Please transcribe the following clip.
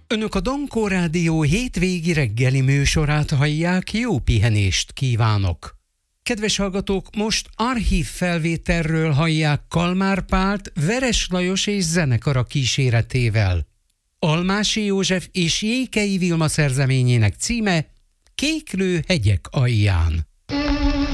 Önök a Dankó Rádió hétvégi reggeli műsorát hallják, jó pihenést kívánok! Kedves hallgatók, most archív felvételről hallják Kalmár Pált, Veres Lajos és zenekara kíséretével. Almási József és Jékei Vilma szerzeményének címe Kéklő hegyek alján.